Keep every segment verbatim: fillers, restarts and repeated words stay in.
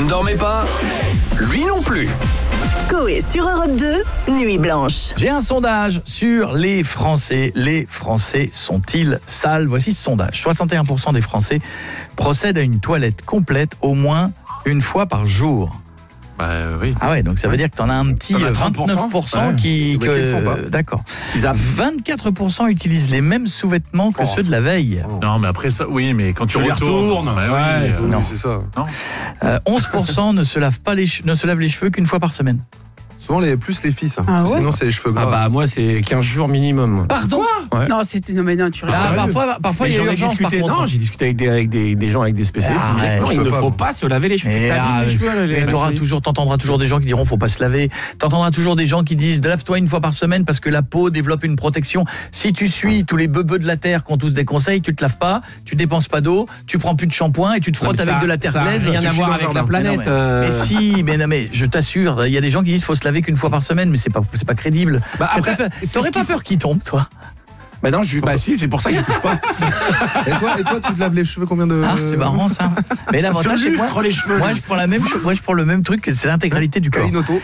dormez pas? Lui non plus. Coé sur Europe deux, Nuit Blanche. J'ai un sondage sur les Français. Les Français sont-ils sales? Voici ce sondage. soixante et un pour cent des Français procèdent à une toilette complète au moins une fois par jour. Bah oui. Ah ouais, donc ça veut dire que tu en as un petit vingt-neuf pour cent ouais. qui... Que, euh, d'accord. vingt-quatre pour cent utilisent les mêmes sous-vêtements que oh. ceux de la veille. Oh. Non, mais après ça, oui, mais quand tu, tu les retournes, bah, ouais, oui, non. c'est ça. Non. Euh, onze pour cent ne se lavent pas les ne se lavent les cheveux qu'une fois par semaine. Souvent les plus les filles, ça. Ah ouais. Sinon c'est les cheveux gras. Ah bah moi c'est quinze jours minimum. Pardon? Ouais. Non, c'était non mais non, tu restes. Ah, parfois parfois il y a urgence par contre. Non, j'ai discuté avec des avec des, des gens avec des spécialistes. Ah, ouais, non, il ne pas, faut moi. pas se laver les cheveux. Mais, ah, les cheveux, mais t'auras toujours, t'entendras toujours des gens qui diront faut pas se laver. T'entendras toujours des gens qui disent lave-toi une fois par semaine parce que la peau développe une protection. Si tu suis tous les beubeux de la terre qui ont tous des conseils, tu te laves pas, tu dépenses pas d'eau, tu prends plus de shampoing et tu te frottes avec ça, de la terre ça glaise. Ça n'a rien à voir avec la planète. Mais, non, mais, euh... mais si, mais non mais je t'assure, il y a des gens qui disent faut se laver qu'une fois par semaine, mais c'est pas c'est pas crédible. Bah après, t'aurais pas peur qu'il tombe, toi? Bah non, je bah si, c'est pour ça que je touche pas. Et toi, et toi, tu te laves les cheveux combien de... Ah, c'est marrant ça. Mais l'avantage c'est moi, les cheveux. Moi, je prends la même, moi, je prends le même truc, c'est l'intégralité du corps.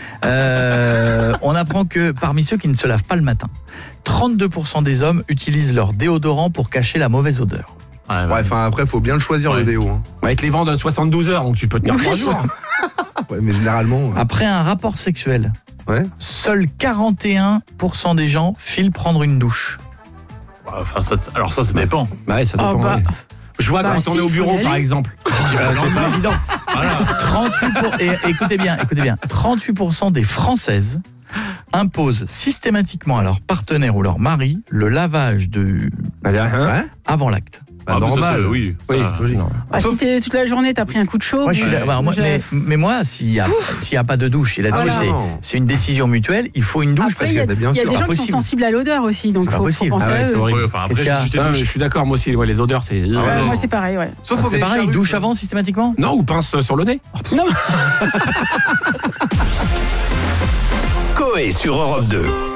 Euh, on apprend que parmi ceux qui ne se lavent pas le matin, trente-deux pour cent des hommes utilisent leur déodorant pour cacher la mauvaise odeur. Ouais, ouais, enfin après, faut bien le choisir ouais. le déo. Hein. Ouais, ils te les vendent à soixante-douze heures, donc tu peux tenir trois jours. Ouais, mais généralement. Ouais. Après un rapport sexuel. Ouais. Seuls quarante et un pour cent des gens filent prendre une douche. Enfin, ça, alors ça, ça dépend. Bah ouais, ça dépend. Oh bah. Ouais. Je vois bah, quand si, on est au bureau, par exemple. C'est pas évident. Voilà. trente-huit pour... et, écoutez bien, écoutez bien. trente-huit pour cent des Françaises imposent systématiquement à leur partenaire ou leur mari le lavage de ouais. avant l'acte. Bah, ah, normal, ça, oui. oui ah, si t'es toute la journée, t'as pris un coup de chaud. Moi, je suis ouais. là, bah, moi, mais, mais moi, s'il n'y a, s'il y a pas de douche, et la douche, ah, c'est, c'est une décision mutuelle, il faut une douche. Après, parce que que il y a, y a des gens qui sont sensibles à l'odeur aussi, donc il faut, faut penser ah ouais, à eux. horrible. Ouais, enfin, après, si tu ah, je suis d'accord, moi aussi, ouais, les odeurs, c'est. Ah ouais, moi, c'est pareil, ouais. Sauf ah, c'est pareil, douche avant systématiquement? Non, ou pince sur le nez. Non. Coé sur Europe deux.